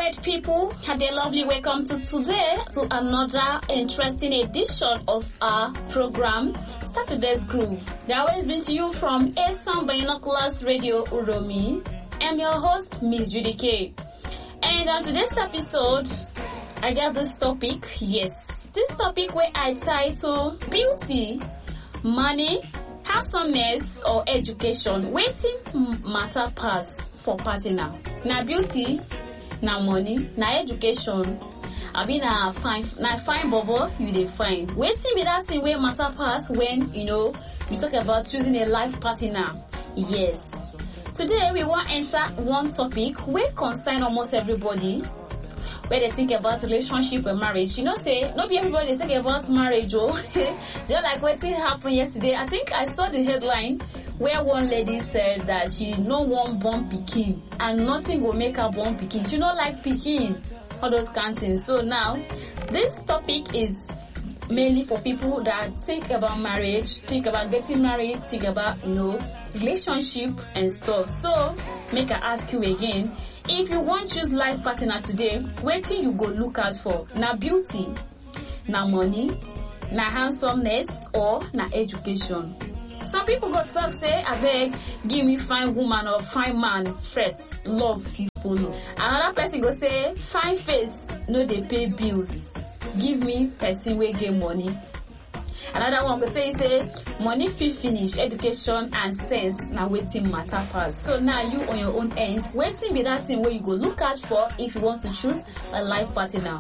right, people, have a lovely welcome to today to another interesting edition of our program, Saturday's Groove. They always bring to you from Esan Binoculars Radio Uromi. I'm your host, Miss Judy K. And on today's episode, I got this topic. Yes, this topic where I title Beauty, Money, Handsomeness or Education. Waiting matter pass for partner. Now beauty, now money, now education. I mean, fine bobo, you dey find. Waiting be that thing where matter pass when, you talk about choosing a life partner. Yes. Today we want to enter one topic where concern almost everybody. Where they think about relationship and marriage. Not be everybody think about marriage, Just like what happened yesterday. I think I saw the headline where one lady said that she no one born pikin and nothing will make her born pikin. She not like pikin, all those kind of things. So now, this topic is mainly for people that think about marriage, think about getting married, think about, relationship and stuff. So, make I ask you again, if you want to choose life partner today, where can you go look out for? Na beauty, na money, na handsomeness, or na education? Some people go talk say, I beg, give me fine woman or fine man first, love you follow. Another person go say, fine face, no they pay bills. Give me person wey get money. Another one go say money fit finish, education and sense na wetin matter pass. So now you on your own end, wetin be that thing where you go look out for if you want to choose a life partner.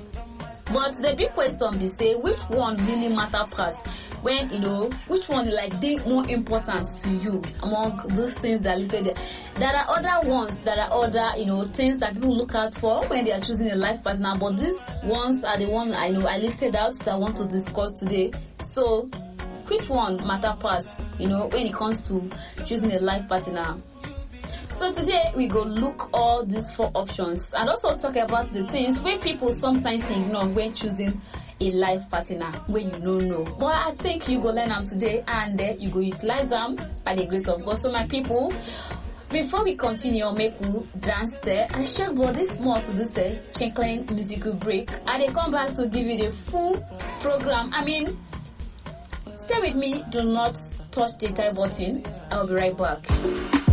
But the big question be say which one really matter pass when which one like dey more important to you among those things that listed there. There are other ones, there are other things that people look out for when they are choosing a life partner, but these ones are the ones I listed out that I want to discuss today. So which one matter pass when it comes to choosing a life partner? So today we go look all these 4 options and also talk about the things where people sometimes ignore when choosing a life partner when you don't know. But I think you go learn them today and you go utilize them by the grace of God. So my people, before we continue, make we dance there. I share about this more to this chinkling musical break. And they come back to give you the full program. Stay with me. Do not touch the tie button. I'll be right back.